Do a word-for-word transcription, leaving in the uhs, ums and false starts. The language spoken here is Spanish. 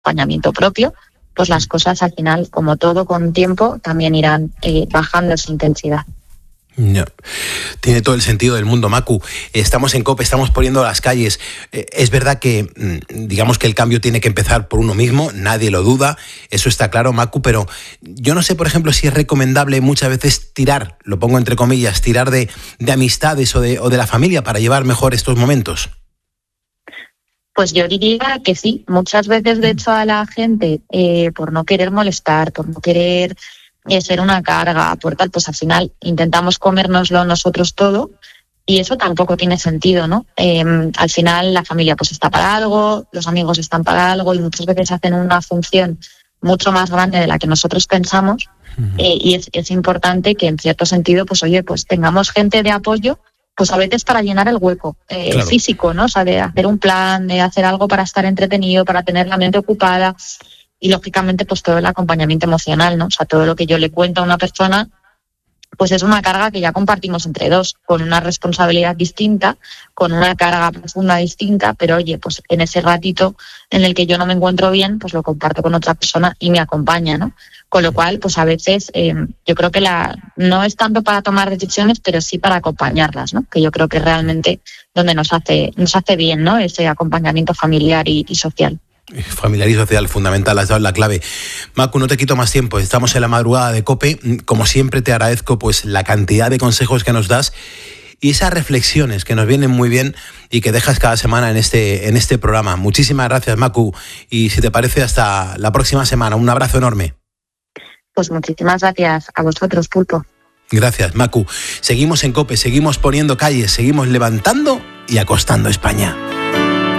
acompañamiento propio, pues las cosas al final, como todo con tiempo, también irán eh, bajando su intensidad. No. Tiene todo el sentido del mundo, Macu. Estamos en COPE, estamos poniendo las calles. Eh, es verdad que, digamos que el cambio tiene que empezar por uno mismo, nadie lo duda, eso está claro, Macu, pero yo no sé, por ejemplo, si es recomendable muchas veces tirar, lo pongo entre comillas, tirar de, de amistades o de, o de la familia para llevar mejor estos momentos. Pues yo diría que sí. Muchas veces, de hecho, a la gente, eh, por no querer molestar, por no querer eh, ser una carga, por tal, pues al final intentamos comérnoslo nosotros todo, y eso tampoco tiene sentido, ¿no? Eh, al final la familia pues está para algo, los amigos están para algo, y muchas veces hacen una función mucho más grande de la que nosotros pensamos, eh, y es, es importante que en cierto sentido, pues oye, pues tengamos gente de apoyo, pues a veces para llenar el hueco eh, Claro. físico, ¿no? O sea, de hacer un plan, de hacer algo para estar entretenido, para tener la mente ocupada, y lógicamente pues todo el acompañamiento emocional, ¿no? O sea, todo lo que yo le cuento a una persona, pues es una carga que ya compartimos entre dos, con una responsabilidad distinta, con una carga profunda distinta, pero oye, pues en ese ratito en el que yo no me encuentro bien, pues lo comparto con otra persona y me acompaña, ¿no? Con lo cual, pues a veces eh, yo creo que la no es tanto para tomar decisiones, pero sí para acompañarlas, ¿no? Que yo creo que realmente donde nos hace nos hace bien, ¿no? Ese acompañamiento familiar y, y social. Familiar y social, fundamental, has dado la clave. Macu, no te quito más tiempo, estamos en la madrugada de COPE. Como siempre te agradezco pues la cantidad de consejos que nos das y esas reflexiones que nos vienen muy bien y que dejas cada semana en este, en este programa. Muchísimas gracias, Macu, y si te parece, hasta la próxima semana. Un abrazo enorme. Pues muchísimas gracias a vosotros, Pulpo. Gracias, Macu. Seguimos en COPE, seguimos poniendo calles, seguimos levantando y acostando España.